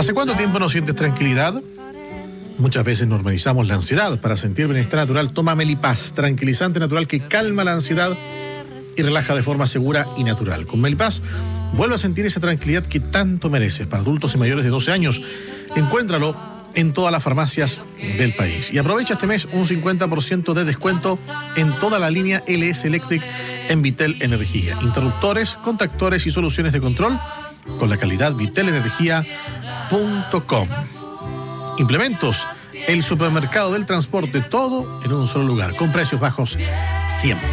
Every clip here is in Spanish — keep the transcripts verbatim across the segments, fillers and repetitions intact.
¿Hace cuánto tiempo no sientes tranquilidad? Muchas veces normalizamos la ansiedad. Para sentir bienestar natural, toma Melipaz, tranquilizante natural que calma la ansiedad y relaja de forma segura y natural. Con Melipaz, vuelve a sentir esa tranquilidad que tanto mereces. Para adultos y mayores de doce años, encuéntralo en todas las farmacias del país. Y aprovecha este mes un cincuenta por ciento de descuento en toda la línea L S Electric en Vitel Energía. Interruptores, contactores y soluciones de control con la calidad vitel energía punto com. Implementos, el supermercado del transporte, todo en un solo lugar, con precios bajos siempre.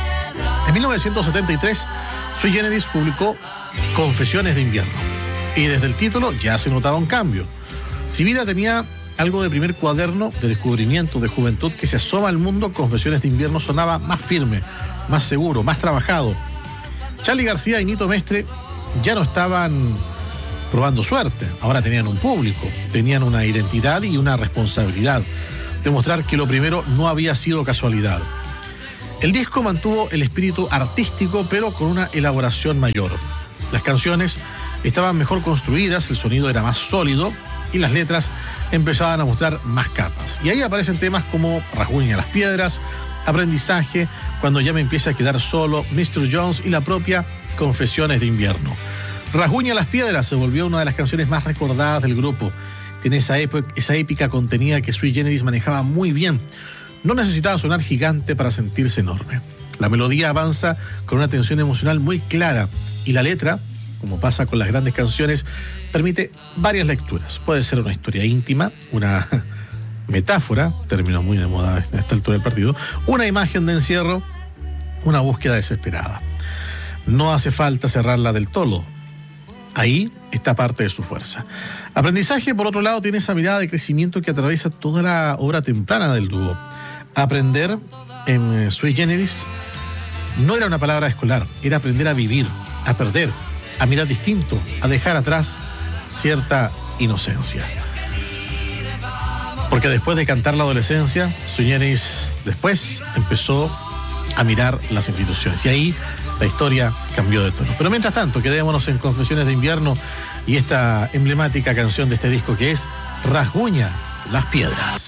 En mil novecientos setenta y tres, Sui Generis publicó Confesiones de invierno. Y desde el título ya se notaba un cambio. Si vida tenía algo de primer cuaderno de descubrimiento de juventud que se asoma al mundo, Confesiones de invierno sonaba más firme, más seguro, más trabajado. Charly García y Nito Mestre ya no estaban probando suerte, ahora tenían un público, tenían una identidad y una responsabilidad, demostrar que lo primero no había sido casualidad. El disco mantuvo el espíritu artístico, pero con una elaboración mayor. Las canciones estaban mejor construidas, el sonido era más sólido y las letras empezaban a mostrar más capas. Y ahí aparecen temas como Rasguña las piedras, Aprendizaje, Cuando ya me empieza a quedar solo, mister Jones y la propia Confesiones de invierno. Rasguña las piedras se volvió una de las canciones más recordadas del grupo. Tiene esa, ép- esa épica contenida que Sui Generis manejaba muy bien. No necesitaba sonar gigante para sentirse enorme. La melodía avanza con una tensión emocional muy clara y la letra, como pasa con las grandes canciones, permite varias lecturas. Puede ser una historia íntima, una metáfora, término muy de moda a esta altura del partido, una imagen de encierro, una búsqueda desesperada. No hace falta cerrarla del todo. Ahí está parte de su fuerza. Aprendizaje, por otro lado, tiene esa mirada de crecimiento que atraviesa toda la obra temprana del dúo. Aprender en Sui Generis no era una palabra escolar, era aprender a vivir, a perder, a mirar distinto, a dejar atrás cierta inocencia. Porque después de cantar la adolescencia, Sui Generis después empezó a mirar las instituciones. Y ahí la historia cambió de tono. Pero mientras tanto, quedémonos en Confesiones de invierno y esta emblemática canción de este disco que es Rasguña las piedras.